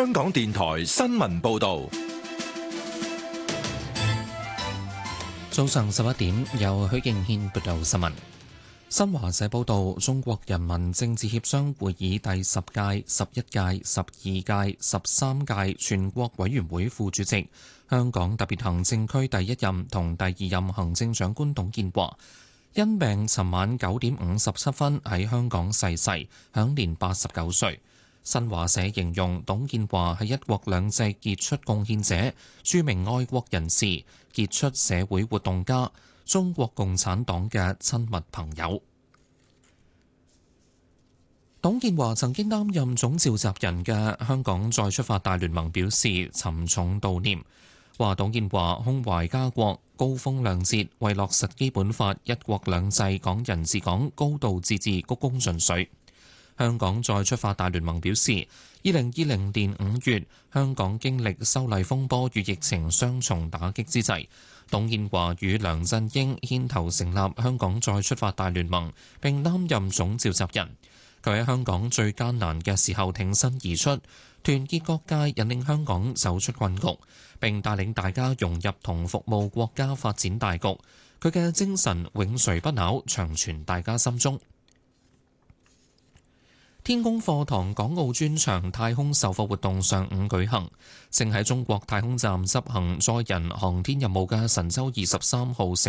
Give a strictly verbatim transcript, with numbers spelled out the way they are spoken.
香港電台新聞報道。 早上十一點，由許敬軒報道新聞。新華社報道，中國人民政治協商會議第十屆、十一屆、十二屆、十三屆全國委員會副主席、香港特別行政區第一任同第二任行政長官董建華因病尋晚九點五十七分喺香港逝世，享年八十九歲。新華社形容董建華係一國兩制傑出貢獻者、著名愛國人士、傑出社會活動家、中國共產黨嘅親密朋友。董建華曾經擔任總召集人嘅香港再出發大聯盟表示沉重悼念，話董建華胸懷家國、高風亮節，為落實基本法、一國兩制、港人治港、高度自治鞠躬盡瘁。香港再出發大聯盟表示，二零二零年五月，香港經歷修例風波與疫情雙重打擊之際，董建華與梁振英牽頭成立香港再出發大聯盟，並擔任總召集人。佢喺香港最艱難嘅時候挺身而出，團結各界，引領香港走出困局，並帶領大家融入同服務國家發展大局。佢嘅精神永垂不朽，長存大家心中。天宮課堂港澳專場太空授課活動上午舉行，正喺中國太空站執行載人航天任務嘅神舟二十三號乘